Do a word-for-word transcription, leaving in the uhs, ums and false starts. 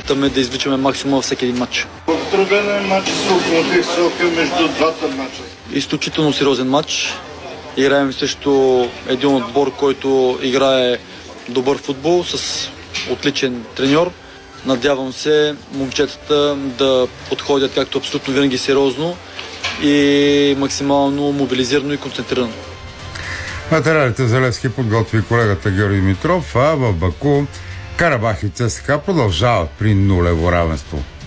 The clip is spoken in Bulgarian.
опитаме да извличаме максимум във всеки един матч. Труден е матч с Локомотив София между двата матча. Изключително сериозен матч. Играем срещу един отбор, който играе добър футбол с отличен треньор. Надявам се момчетата да подходят както абсолютно винаги сериозно и максимално мобилизирано и концентрирано. Материалите за Левски подготви колегата Георги Димитров, а в Баку Карабах и ЦСКА продължават при нулево равенство.